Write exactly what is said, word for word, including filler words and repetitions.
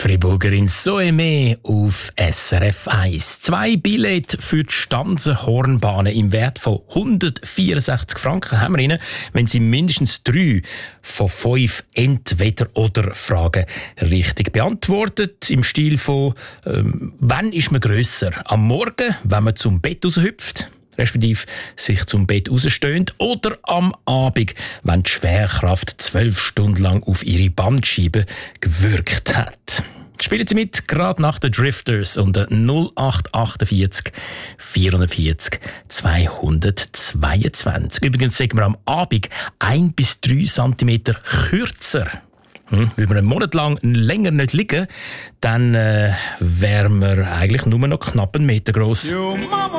Friburgerin Soeme auf S R F eins. Zwei Billette für die Stanzer Hornbahnen im Wert von hundertvierundsechzig Franken haben wir Ihnen, wenn Sie mindestens drei von fünf Entweder-oder-Fragen richtig beantwortet. Im Stil von ähm, «Wann ist man grösser? Am Morgen, wenn man zum Bett raushüpft?» respektive sich zum Bett rausstöhnt, oder am Abend, wenn die Schwerkraft zwölf Stunden lang auf ihre Bandscheibe gewirkt hat. Spielen Sie mit, gerade nach den Drifters unter null acht achtundvierzig vierundvierzig zweihundertzweiundzwanzig. Übrigens sagen wir am Abend ein bis drei Zentimeter kürzer. Hm, wenn wir einen Monat lang länger nicht liegen, dann äh, wären wir eigentlich nur noch knapp einen Meter gross.